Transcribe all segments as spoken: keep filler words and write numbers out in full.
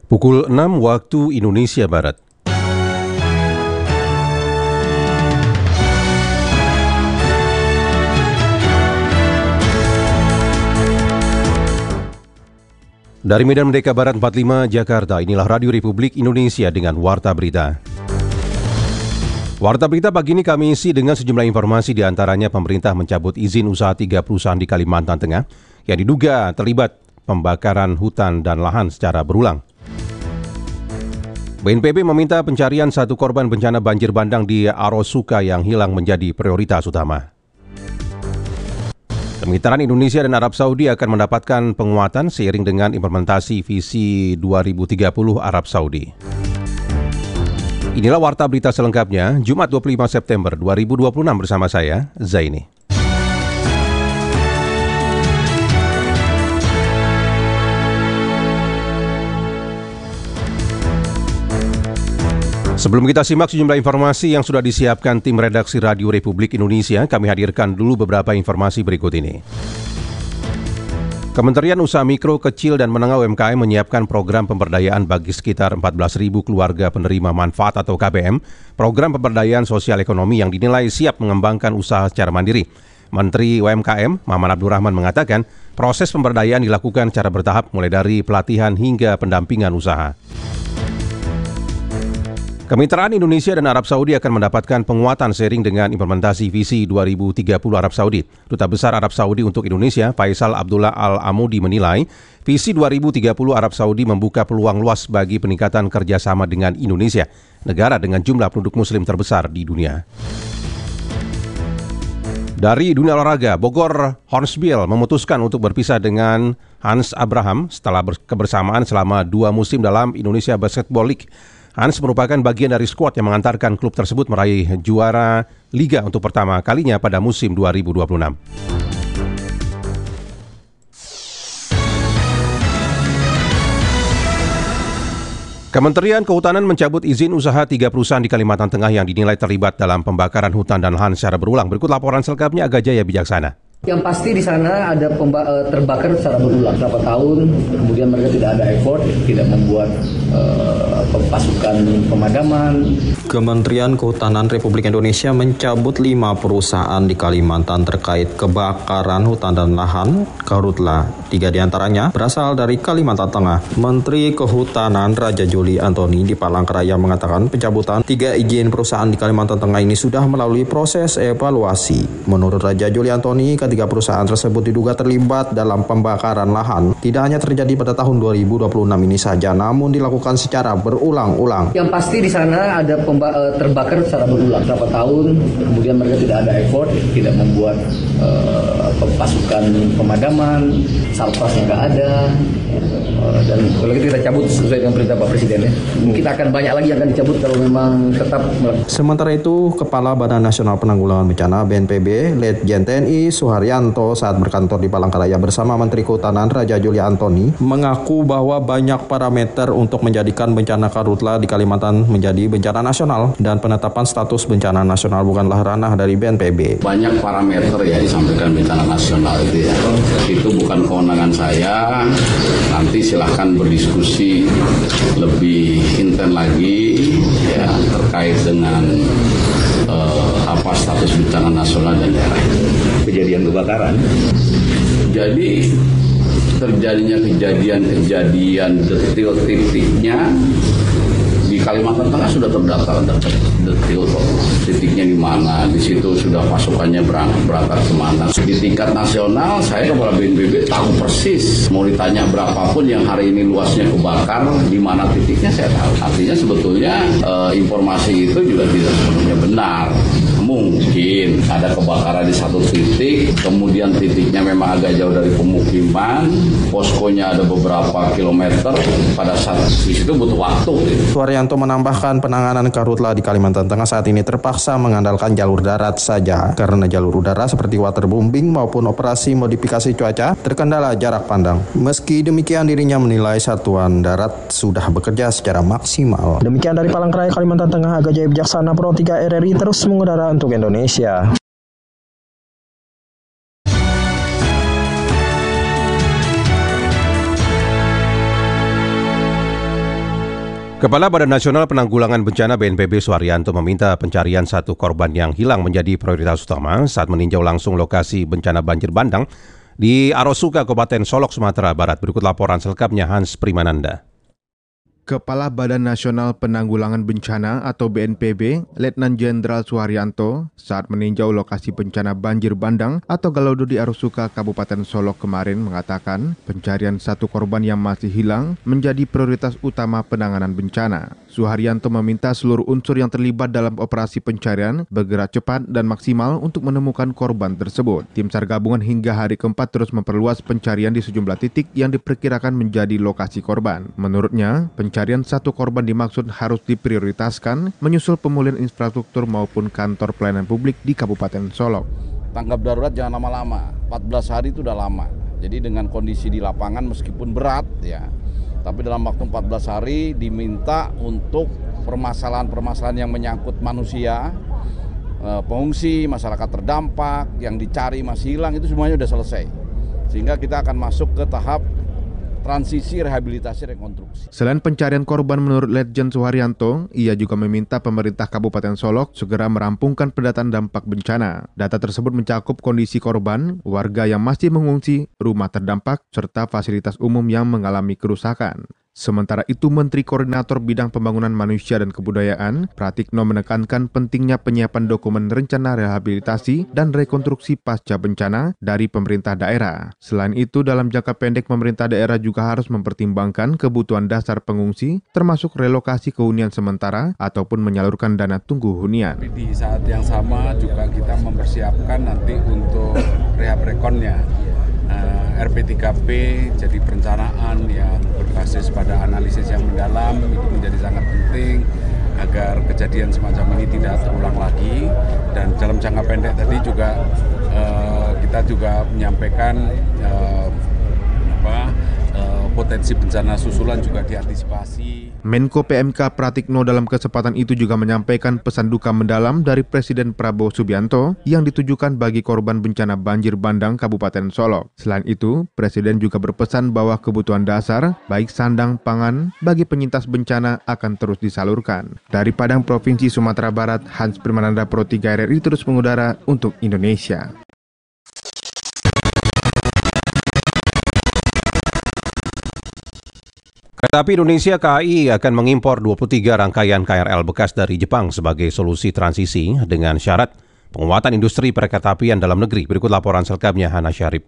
Pukul enam waktu Indonesia Barat. Dari Medan Merdeka Barat empat puluh lima, Jakarta, inilah Radio Republik Indonesia dengan Warta Berita. Warta Berita pagi ini kami isi dengan sejumlah informasi, di antaranya pemerintah mencabut izin usaha tiga perusahaan di Kalimantan Tengah yang diduga terlibat pembakaran hutan dan lahan secara berulang. B N P B meminta pencarian satu korban bencana banjir bandang di Arosuka yang hilang menjadi prioritas utama. Kemitraan Indonesia dan Arab Saudi akan mendapatkan penguatan seiring dengan implementasi visi dua ribu tiga puluh Arab Saudi. Inilah Warta Berita selengkapnya, Jumat dua puluh lima September dua ribu dua puluh enam bersama saya, Zaini. Sebelum kita simak sejumlah informasi yang sudah disiapkan tim redaksi Radio Republik Indonesia, kami hadirkan dulu beberapa informasi berikut ini. Kementerian Usaha Mikro, Kecil, dan Menengah U M K M menyiapkan program pemberdayaan bagi sekitar empat belas ribu keluarga penerima manfaat atau K P M, program pemberdayaan sosial ekonomi yang dinilai siap mengembangkan usaha secara mandiri. Menteri U M K M, Maman Abdurrahman, mengatakan proses pemberdayaan dilakukan secara bertahap mulai dari pelatihan hingga pendampingan usaha. Kemitraan Indonesia dan Arab Saudi akan mendapatkan penguatan seiring dengan implementasi visi dua ribu tiga puluh Arab Saudi. Duta Besar Arab Saudi untuk Indonesia, Faisal Abdullah Al-Amudi, menilai visi dua ribu tiga puluh Arab Saudi membuka peluang luas bagi peningkatan kerjasama dengan Indonesia, negara dengan jumlah penduduk muslim terbesar di dunia. Dari dunia olahraga, Bogor Hornsbill memutuskan untuk berpisah dengan Hans Abraham setelah kebersamaan selama dua musim dalam Indonesia Basketball League. Hans merupakan bagian dari skuad yang mengantarkan klub tersebut meraih juara Liga untuk pertama kalinya pada musim dua ribu dua puluh enam. Kementerian Kehutanan mencabut izin usaha tiga perusahaan di Kalimantan Tengah yang dinilai terlibat dalam pembakaran hutan dan lahan secara berulang. Berikut laporan selengkapnya Aga Jaya Bijaksana. Yang pasti di sana ada pemba- terbakar secara berulang berapa tahun, kemudian mereka tidak ada effort, tidak membuat uh, pasukan pemadaman. Kementerian Kehutanan Republik Indonesia mencabut lima perusahaan di Kalimantan terkait kebakaran hutan dan lahan Karhutla. Tiga diantaranya berasal dari Kalimantan Tengah. Menteri Kehutanan Raja Juli Antoni di Palangkaraya mengatakan pencabutan tiga izin perusahaan di Kalimantan Tengah ini sudah melalui proses evaluasi. Menurut Raja Juli Antoni, ketiga perusahaan tersebut diduga terlibat dalam pembakaran lahan. Tidak hanya terjadi pada tahun dua ribu dua puluh enam ini saja, namun dilakukan secara berulang-ulang. Yang pasti di sana ada pemba- terbakar secara berulang berapa tahun, kemudian mereka tidak ada effort, tidak membuat uh, pasukan pemadaman, salvasnya nggak ada, uh, dan kalau gitu kita cabut sesuai dengan perintah Pak Presiden ya. Kita akan banyak lagi yang akan dicabut kalau memang tetap melakukan. Sementara itu, Kepala Badan Nasional Penanggulangan Bencana B N P B, Letjen T N I Suharyanto saat berkantor di Palangkaraya bersama Menteri Kehutanan Raja Juli Antoni mengaku bahwa banyak parameter untuk menjadikan bencana Karhutla di Kalimantan menjadi bencana nasional dan penetapan status bencana nasional bukanlah ranah dari B N P B. Banyak parameter ya disampaikan bencana nasional itu ya. Itu bukan kewenangan saya. Nanti silahkan berdiskusi lebih intens lagi ya terkait dengan uh, apa status bencana nasional dan daerah. Kejadian kebakaran. Jadi terjadinya kejadian-kejadian detil titiknya di Kalimantan Tengah sudah terdaftar detil titiknya di mana, di situ sudah pasukannya berangkat berangkat kemana. Di tingkat nasional saya kepala B N P B tahu persis, mau ditanya berapapun yang hari ini luasnya kebakar, di mana titiknya saya tahu. Artinya sebetulnya eh, informasi itu juga tidak sepenuhnya benar. Mungkin ada kebakaran di satu titik, kemudian titiknya memang agak jauh dari pemukiman, poskonya ada beberapa kilometer, pada saat di situ butuh waktu. Suharyanto menambahkan penanganan Karhutla di Kalimantan Tengah saat ini terpaksa mengandalkan jalur darat saja karena jalur udara seperti waterbombing maupun operasi modifikasi cuaca terkendala jarak pandang. Meski demikian, dirinya menilai satuan darat sudah bekerja secara maksimal. Demikian dari Palangkaraya, Kalimantan Tengah, Aga Jaya Bijaksana, Pro tiga R R I terus mengudara untuk Indonesia. Kepala Badan Nasional Penanggulangan Bencana B N P B Suharyanto meminta pencarian satu korban yang hilang menjadi prioritas utama saat meninjau langsung lokasi bencana banjir bandang di Arosuka, Kabupaten Solok, Sumatera Barat. Berikut laporan selengkapnya Hans Primananda. Kepala Badan Nasional Penanggulangan Bencana atau B N P B, Letnan Jenderal Suharyanto, saat meninjau lokasi bencana banjir bandang atau Galodo di Arosuka, Kabupaten Solok kemarin mengatakan pencarian satu korban yang masih hilang menjadi prioritas utama penanganan bencana. Suharyanto meminta seluruh unsur yang terlibat dalam operasi pencarian bergerak cepat dan maksimal untuk menemukan korban tersebut. Tim SAR gabungan hingga hari keempat terus memperluas pencarian di sejumlah titik yang diperkirakan menjadi lokasi korban. Menurutnya, pencarian satu korban dimaksud harus diprioritaskan menyusul pemulihan infrastruktur maupun kantor pelayanan publik di Kabupaten Solok. Tanggap darurat jangan lama-lama, empat belas hari itu udah lama. Jadi dengan kondisi di lapangan meskipun berat ya, tapi dalam waktu empat belas hari diminta untuk permasalahan-permasalahan yang menyangkut manusia, pengungsi, masyarakat terdampak, yang dicari masih hilang, itu semuanya sudah selesai. Sehingga kita akan masuk ke tahap transisi rehabilitasi rekonstruksi. Selain pencarian korban menurut Letjen Suharyanto, ia juga meminta pemerintah Kabupaten Solok segera merampungkan pendataan dampak bencana. Data tersebut mencakup kondisi korban, warga yang masih mengungsi, rumah terdampak, serta fasilitas umum yang mengalami kerusakan. Sementara itu, Menteri Koordinator Bidang Pembangunan Manusia dan Kebudayaan, Pratikno, menekankan pentingnya penyiapan dokumen rencana rehabilitasi dan rekonstruksi pasca bencana dari pemerintah daerah. Selain itu, dalam jangka pendek, pemerintah daerah juga harus mempertimbangkan kebutuhan dasar pengungsi, termasuk relokasi kehunian sementara ataupun menyalurkan dana tunggu hunian. Di saat yang sama juga kita mempersiapkan nanti untuk rehab rekonnya. Uh, R P tiga P jadi perencanaan yang berbasis pada analisis yang mendalam, itu menjadi sangat penting agar kejadian semacam ini tidak terulang lagi. Dan dalam jangka pendek tadi juga uh, kita juga menyampaikan uh, apa, uh, potensi bencana susulan juga diantisipasi. Menko P M K Pratikno dalam kesempatan itu juga menyampaikan pesan duka mendalam dari Presiden Prabowo Subianto yang ditujukan bagi korban bencana banjir bandang Kabupaten Solok. Selain itu, Presiden juga berpesan bahwa kebutuhan dasar, baik sandang pangan, bagi penyintas bencana akan terus disalurkan. Dari Padang, Provinsi Sumatera Barat, Hans Primananda, Pro tiga R R I terus mengudara untuk Indonesia. Kereta Api Indonesia K A I akan mengimpor dua puluh tiga rangkaian K R L bekas dari Jepang sebagai solusi transisi dengan syarat penguatan industri perkeretapian dalam negeri. Berikut laporan selengkapnya Hana Syarif.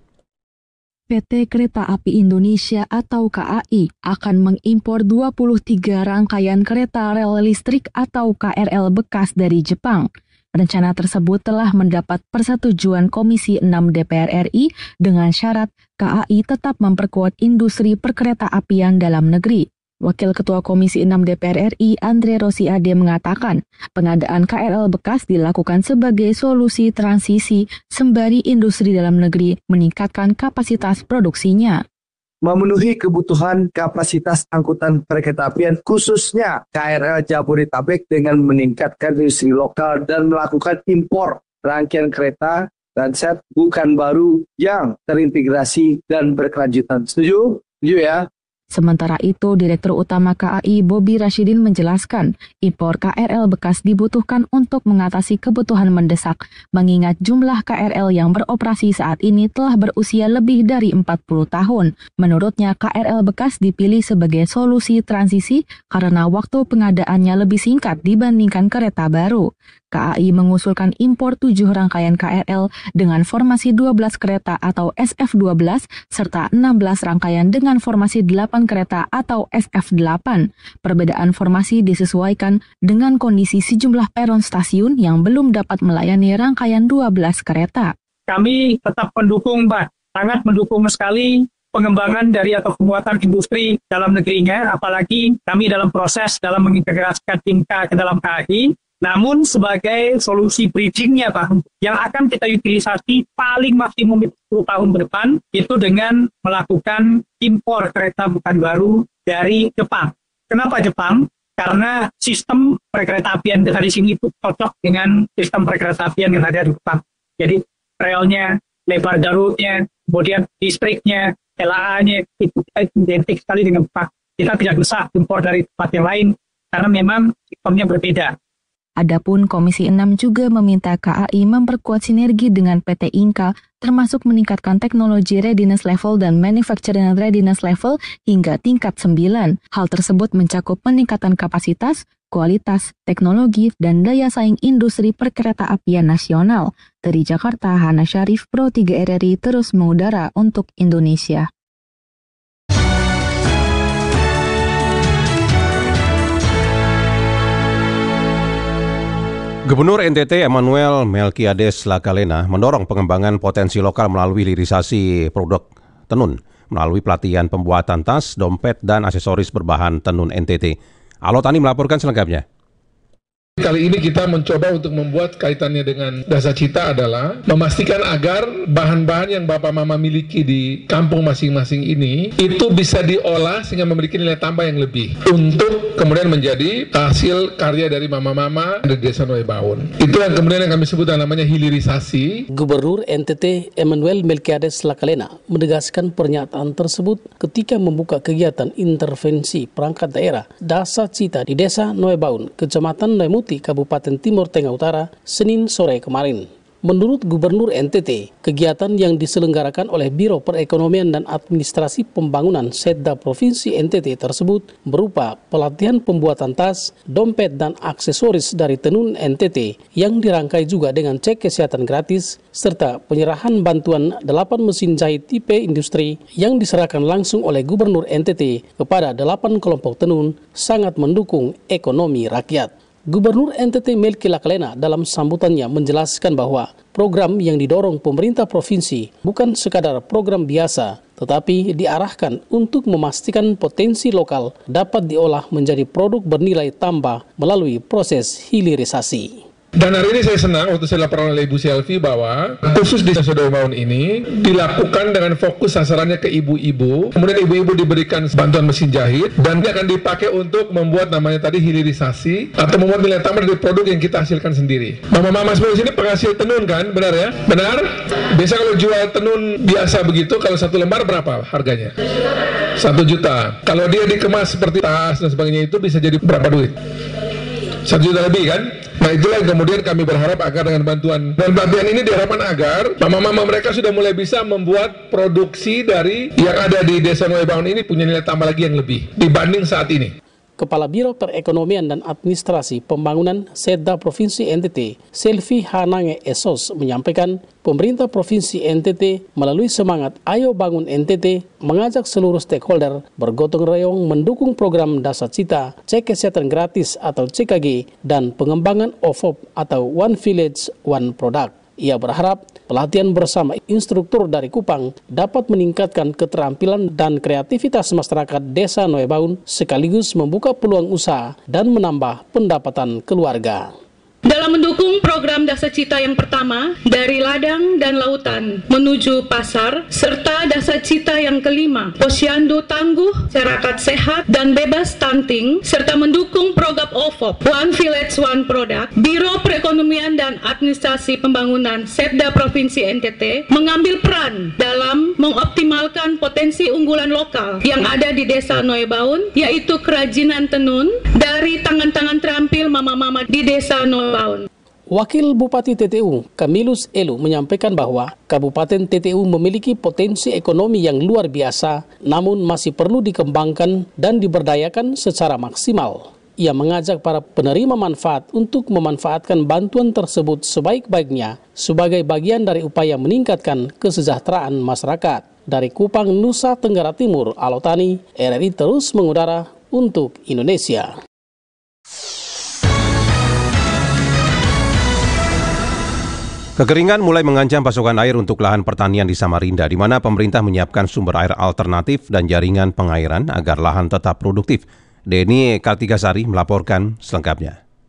P T Kereta Api Indonesia atau K A I akan mengimpor dua puluh tiga rangkaian kereta rel listrik atau K R L bekas dari Jepang. Rencana tersebut telah mendapat persetujuan Komisi enam D P R R I dengan syarat K A I tetap memperkuat industri perkereta-apian dalam negeri. Wakil Ketua Komisi enam D P R R I, Andre Rosiade, mengatakan pengadaan K R L bekas dilakukan sebagai solusi transisi sembari industri dalam negeri meningkatkan kapasitas produksinya. Memenuhi kebutuhan kapasitas angkutan perkeretapian khususnya K R L Jabodetabek dengan meningkatkan industri lokal dan melakukan impor rangkaian kereta transit bukan baru yang terintegrasi dan berkelanjutan. Setuju? Setuju ya? Sementara itu, Direktur Utama K A I Bobi Rashidin menjelaskan, impor K R L bekas dibutuhkan untuk mengatasi kebutuhan mendesak, mengingat jumlah K R L yang beroperasi saat ini telah berusia lebih dari empat puluh tahun. Menurutnya, K R L bekas dipilih sebagai solusi transisi karena waktu pengadaannya lebih singkat dibandingkan kereta baru. K A I mengusulkan impor tujuh rangkaian K R L dengan formasi dua belas kereta atau S F dua belas serta enam belas rangkaian dengan formasi delapan kereta atau S F delapan. Perbedaan formasi disesuaikan dengan kondisi sejumlah peron stasiun yang belum dapat melayani rangkaian dua belas kereta. Kami tetap mendukung, Mbak, sangat mendukung sekali pengembangan dari atau penguatan industri dalam negerinya, apalagi kami dalam proses dalam mengintegrasikan Timka ke dalam K A I. Namun sebagai solusi bridging-nya, Pak, yang akan kita utilisasi paling maksimum sepuluh tahun ke depan, itu dengan melakukan impor kereta bukan baru dari Jepang. Kenapa Jepang? Karena sistem perkeretaapian dari sini itu cocok dengan sistem perkeretaapian yang ada di Jepang. Jadi relnya, lebar jalurnya, kemudian listriknya, L A A-nya itu identik sekali dengan Jepang. Kita tidak bisa impor dari tempat yang lain karena memang sistemnya berbeda. Adapun Komisi enam juga meminta K A I memperkuat sinergi dengan P T Inka, termasuk meningkatkan teknologi readiness level dan manufacturing readiness level hingga tingkat sembilan. Hal tersebut mencakup peningkatan kapasitas, kualitas, teknologi, dan daya saing industri perkereta-apian nasional. Dari Jakarta, Hana Syarif, Pro tiga R R I terus mengudara untuk Indonesia. Gubernur N T T Emmanuel Melkiades Lakalena mendorong pengembangan potensi lokal melalui hilirisasi produk tenun, melalui pelatihan pembuatan tas, dompet, dan aksesoris berbahan tenun N T T. Alo Tani melaporkan selengkapnya. Kali ini kita mencoba untuk membuat kaitannya dengan Dasa Cita adalah memastikan agar bahan-bahan yang Bapak Mama miliki di kampung masing-masing ini itu bisa diolah sehingga memiliki nilai tambah yang lebih untuk kemudian menjadi hasil karya dari Mama-Mama di Desa Noebaun. Itu yang kemudian yang kami sebut namanya hilirisasi. Gubernur N T T Emmanuel Melkiades Lakalena menegaskan pernyataan tersebut ketika membuka kegiatan intervensi perangkat daerah Dasa Cita di Desa Noebaun, Kecamatan Noemuti, Kabupaten Timur Tengah Utara, Senin sore kemarin. Menurut Gubernur N T T, kegiatan yang diselenggarakan oleh Biro Perekonomian dan Administrasi Pembangunan Setda Provinsi N T T tersebut berupa pelatihan pembuatan tas, dompet, dan aksesoris dari tenun N T T yang dirangkai juga dengan cek kesehatan gratis, serta penyerahan bantuan delapan mesin jahit tipe industri yang diserahkan langsung oleh Gubernur N T T kepada delapan kelompok tenun sangat mendukung ekonomi rakyat. Gubernur N T T Melki Lakalena dalam sambutannya menjelaskan bahwa program yang didorong pemerintah provinsi bukan sekadar program biasa, tetapi diarahkan untuk memastikan potensi lokal dapat diolah menjadi produk bernilai tambah melalui proses hilirisasi. Dan hari ini saya senang waktu saya laporan oleh Ibu Selvi bahwa khusus di Desa Noebaun ini dilakukan dengan fokus sasarannya ke ibu-ibu. Kemudian ibu-ibu diberikan bantuan mesin jahit dan dia akan dipakai untuk membuat namanya tadi hilirisasi atau membuat nilai tambah dari produk yang kita hasilkan sendiri. Mama-mama semua di sini penghasil tenun kan, benar ya? Benar? Biasa kalau jual tenun biasa begitu, kalau satu lembar berapa harganya? Satu juta. Kalau dia dikemas seperti tas dan sebagainya itu bisa jadi berapa duit? Satu juta lebih kan? Nah itulah yang kemudian kami berharap agar dengan bantuan dan pelatihan ini diharapkan agar mama-mama mereka sudah mulai bisa membuat produksi dari yang ada di Desa Noebaun ini punya nilai tambah lagi yang lebih dibanding saat ini. Kepala Biro Perekonomian dan Administrasi Pembangunan Setda Provinsi N T T, Selvi Hanange Esos menyampaikan pemerintah Provinsi N T T melalui semangat Ayo Bangun N T T mengajak seluruh stakeholder bergotong royong mendukung program Dasa Cita, cek kesehatan gratis atau C K G, dan pengembangan O V O P atau One Village One Product. Ia berharap pelatihan bersama instruktur dari Kupang dapat meningkatkan keterampilan dan kreativitas masyarakat Desa Noebaun sekaligus membuka peluang usaha dan menambah pendapatan keluarga. Dalam mendukung program Dasa Cita yang pertama dari ladang dan lautan menuju pasar, serta Dasa Cita yang kelima, Posyandu Tangguh, Masyarakat Sehat dan Bebas Stunting, serta mendukung program O V O P, One Village One Product, Biro Perekonomian dan Administrasi Pembangunan Setda Provinsi N T T mengambil peran dalam mengoptimalkan potensi unggulan lokal yang ada di Desa Noebaun, yaitu kerajinan tenun dari tangan-tangan terampil mama-mama di Desa Noebaun. Wakil Bupati T T U, Kamilus Elu, menyampaikan bahwa Kabupaten T T U memiliki potensi ekonomi yang luar biasa, namun masih perlu dikembangkan dan diberdayakan secara maksimal. Ia mengajak para penerima manfaat untuk memanfaatkan bantuan tersebut sebaik-baiknya sebagai bagian dari upaya meningkatkan kesejahteraan masyarakat. Dari Kupang, Nusa Tenggara Timur, Alo Tani, R R I terus mengudara untuk Indonesia. Kekeringan mulai mengancam pasokan air untuk lahan pertanian di Samarinda, di mana pemerintah menyiapkan sumber air alternatif dan jaringan pengairan agar lahan tetap produktif. Denny Kartikasari melaporkan selengkapnya.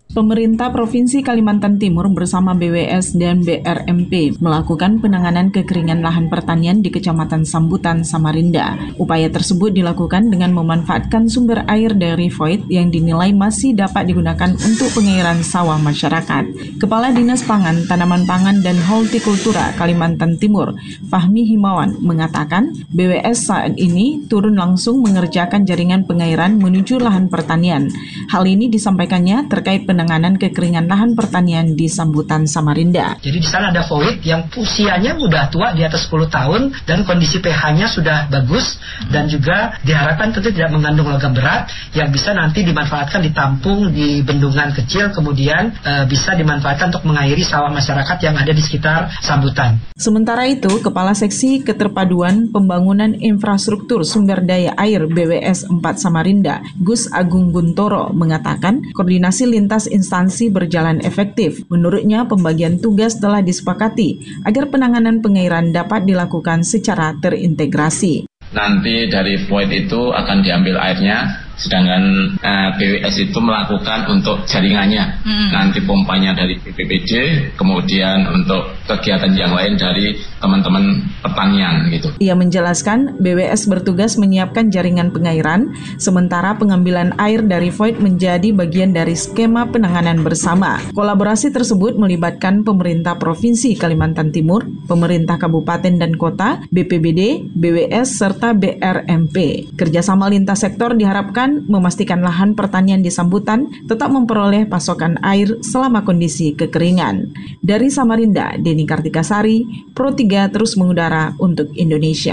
Pemerintah Provinsi Kalimantan Timur bersama B W S dan B R M P melakukan penanganan kekeringan lahan pertanian di Kecamatan Sambutan, Samarinda. Upaya tersebut dilakukan dengan memanfaatkan sumber air dari void yang dinilai masih dapat digunakan untuk pengairan sawah masyarakat. Kepala Dinas Pangan, Tanaman Pangan dan Hortikultura Kalimantan Timur, Fahmi Himawan, mengatakan B W S saat ini turun langsung mengerjakan jaringan pengairan menuju lahan pertanian. Hal ini disampaikannya terkait penanganan kekeringan lahan pertanian di Sambutan, Samarinda. Jadi di sana ada void yang usianya udah tua di atas sepuluh tahun dan kondisi pH-nya sudah bagus dan juga diharapkan tentu tidak mengandung logam berat yang bisa nanti dimanfaatkan ditampung di bendungan kecil kemudian e, bisa dimanfaatkan untuk mengairi sawah masyarakat yang ada di sekitar Sambutan. Sementara itu, Kepala Seksi Keterpaduan Pembangunan Infrastruktur Sumber Daya Air B W S empat Samarinda, Gus Agung Guntoro, mengatakan koordinasi lintas instansi berjalan efektif. Menurutnya, pembagian tugas telah disepakati agar penanganan pengairan dapat dilakukan secara terintegrasi. Nanti dari void itu akan diambil airnya, sedangkan uh, B W S itu melakukan untuk jaringannya. Hmm. Nanti pompanya dari B P P D, kemudian untuk kegiatan yang lain dari teman-teman pertanian gitu. Ia menjelaskan B W S bertugas menyiapkan jaringan pengairan, sementara pengambilan air dari void menjadi bagian dari skema penanganan bersama. Kolaborasi tersebut melibatkan pemerintah Provinsi Kalimantan Timur, pemerintah kabupaten dan kota, B P B D, B W S, serta B R M P. Kerjasama lintas sektor diharapkan memastikan lahan pertanian di Sambutan tetap memperoleh pasokan air selama kondisi kekeringan. Dari Samarinda, Deni Kartikasari, Pro tiga terus mengudara untuk Indonesia.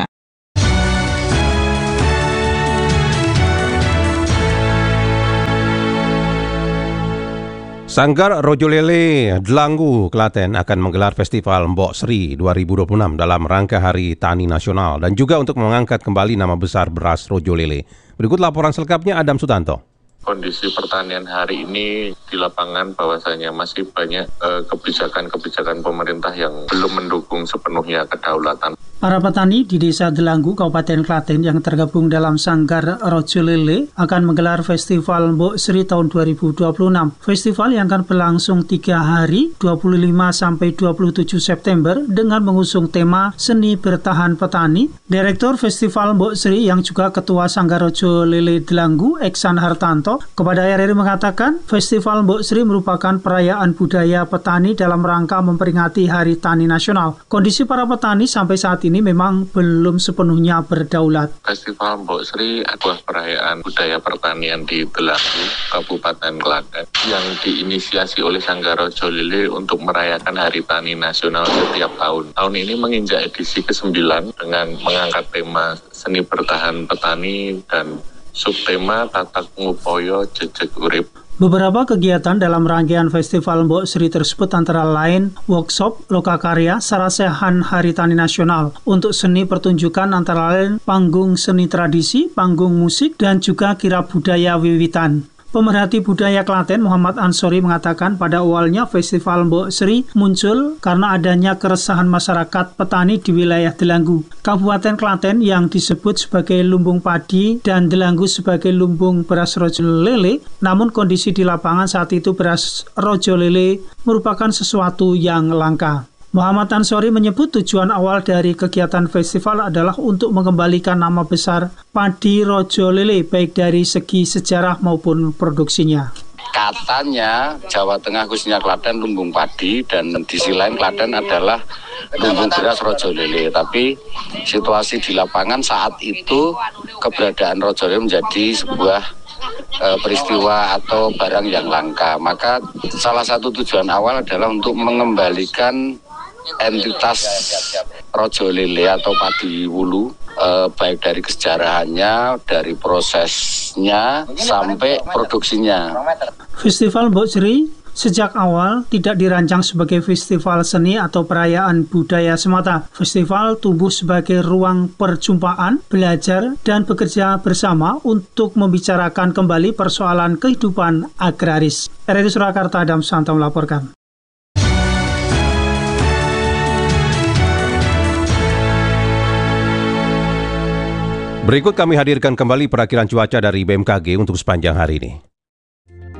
Sanggar Rojolele Delanggu, Klaten akan menggelar Festival Mbok Sri dua ribu dua puluh enam dalam rangka Hari Tani Nasional dan juga untuk mengangkat kembali nama besar beras Rojolele. Berikut laporan selengkapnya Adam Sutanto. Kondisi pertanian hari ini di lapangan bahwasanya masih banyak eh, kebijakan-kebijakan pemerintah yang belum mendukung sepenuhnya kedaulatan. Para petani di Desa Delanggu, Kabupaten Klaten yang tergabung dalam Sanggar Rojolele akan menggelar Festival Mbok Sri tahun dua ribu dua puluh enam. Festival yang akan berlangsung tiga hari, dua puluh lima sampai dua puluh tujuh September dengan mengusung tema Seni Bertahan Petani. Direktur Festival Mbok Sri yang juga Ketua Sanggar Rojolele Delanggu, Eksan Hartanto, kepada R R I mengatakan Festival Mbok Sri merupakan perayaan budaya petani dalam rangka memperingati Hari Tani Nasional. Kondisi para petani sampai saat ini memang belum sepenuhnya berdaulat. Festival Mbok Sri adalah perayaan budaya pertanian di Delanggu, Kabupaten Klaten, yang diinisiasi oleh Sanggar Rojolele untuk merayakan Hari Tani Nasional setiap tahun. Tahun ini menginjak edisi kesembilan dengan mengangkat tema Seni Bertahan Petani dan subtema Tatak Ngupoyo Jejeg Urip. Beberapa kegiatan dalam rangkaian Festival Mbok Sri tersebut antara lain workshop lokakarya Sarasehan Hari Tani Nasional untuk seni pertunjukan antara lain panggung seni tradisi, panggung musik, dan juga kirab budaya wiwitan. Pemerhati budaya Klaten Muhammad Ansori mengatakan pada awalnya Festival Mbok Sri muncul karena adanya keresahan masyarakat petani di wilayah Delanggu, Kabupaten Klaten yang disebut sebagai lumbung padi dan Delanggu sebagai lumbung beras Rojolele. Namun kondisi di lapangan saat itu beras Rojolele merupakan sesuatu yang langka. Muhammad Ansori menyebut tujuan awal dari kegiatan festival adalah untuk mengembalikan nama besar padi Rojolele baik dari segi sejarah maupun produksinya. Katanya Jawa Tengah khususnya Klaten lumbung padi dan di sisi lain Klaten adalah lumbung beras Rojolele. Tapi situasi di lapangan saat itu keberadaan Rojolele menjadi sebuah e, peristiwa atau barang yang langka. Maka salah satu tujuan awal adalah untuk mengembalikan entitas Rojolele atau padi wulu eh, baik dari kesejarahannya, dari prosesnya sampai produksinya. Festival Mbok Sri sejak awal tidak dirancang sebagai festival seni atau perayaan budaya semata. Festival tumbuh sebagai ruang perjumpaan, belajar, dan bekerja bersama untuk membicarakan kembali persoalan kehidupan agraris. R R I Surakarta, Adam Sutanto melaporkan. Berikut kami hadirkan kembali perakiran cuaca dari B M K G untuk sepanjang hari ini.